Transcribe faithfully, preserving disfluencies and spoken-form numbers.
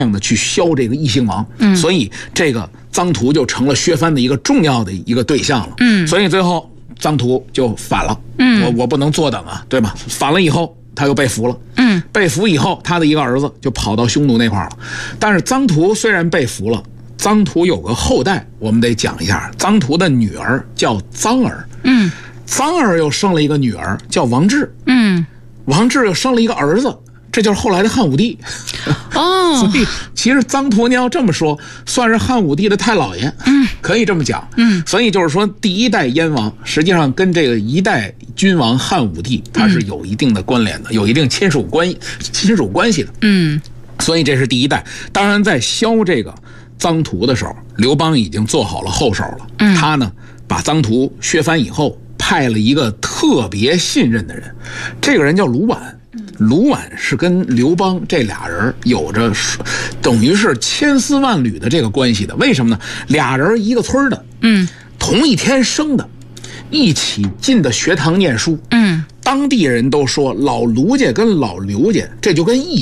的去削这个异姓王，嗯，所以这个臧荼就成了削藩的一个重要的一个对象了，嗯，所以最后臧荼就反了，嗯，我我不能坐等啊，对吧？反了以后他又被俘了，嗯，被俘以后他的一个儿子就跑到匈奴那块了，但是臧荼虽然被俘了，臧荼有个后代，我们得讲一下，臧荼的女儿叫臧儿，嗯，臧儿又生了一个女儿叫王志，嗯，王志又生了一个儿子。这就是后来的汉武帝，哦，所以其实臧荼你要这么说，算是汉武帝的太姥爷，嗯，可以这么讲，嗯，所以就是说，第一代燕王实际上跟这个一代君王汉武帝他是有一定的关联的，嗯、有一定亲属关系、亲属关系的，嗯，所以这是第一代。当然，在削这个臧荼的时候，刘邦已经做好了后手了，嗯，他呢把臧荼削藩以后，派了一个特别信任的人，这个人叫卢绾。卢绾是跟刘邦这俩人有着等于是千丝万缕的这个关系的，为什么呢？俩人一个村的，嗯，同一天生的，一起进的学堂念书，嗯，当地人都说老卢家跟老刘家这就跟一